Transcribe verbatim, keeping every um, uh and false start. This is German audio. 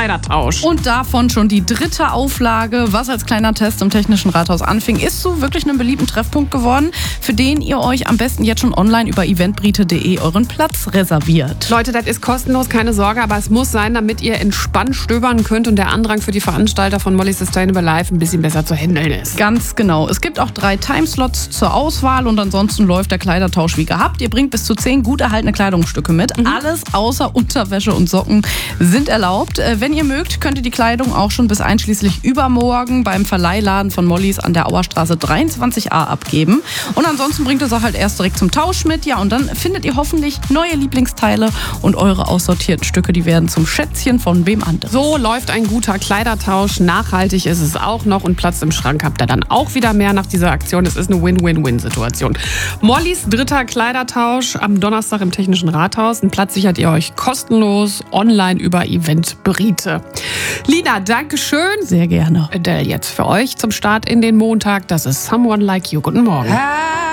Kleidertausch. Und davon schon die dritte Auflage, was als kleiner Test im Technischen Rathaus anfing, ist so wirklich einen beliebten Treffpunkt geworden, für den ihr euch am besten jetzt schon online über eventbrite punkt de euren Platz reserviert. Leute, das ist kostenlos, keine Sorge, aber es muss sein, damit ihr entspannt stöbern könnt und der Andrang für die Veranstalter von Molly Sustainable Life ein bisschen besser zu handeln ist. Ganz genau. Es gibt auch drei Timeslots zur Auswahl und ansonsten läuft der Kleidertausch wie gehabt. Ihr bringt bis zu zehn gut erhaltene Kleidungsstücke mit. Mhm. Alles außer Unterwäsche und Socken sind erlaubt. Wenn ihr mögt, könnt ihr die Kleidung auch schon bis einschließlich übermorgen beim Verleihladen von Mollys an der Auerstraße dreiundzwanzig a abgeben. Und ansonsten bringt ihr es auch halt erst direkt zum Tausch mit. Ja, und dann findet ihr hoffentlich neue Lieblingsteile und eure aussortierten Stücke, die werden zum Schätzchen von wem anderen. So läuft ein guter Kleidertausch. Nachhaltig ist es auch noch und Platz im Schrank habt ihr dann auch wieder mehr nach dieser Aktion. Es ist eine Win-Win-Win-Situation. Mollys dritter Kleidertausch am Donnerstag im Technischen Rathaus. Einen Platz sichert ihr euch kostenlos online über Eventbrite. Lina, danke schön. Sehr gerne. Adele jetzt für euch zum Start in den Montag. Das ist Someone Like You. Guten Morgen. Ah.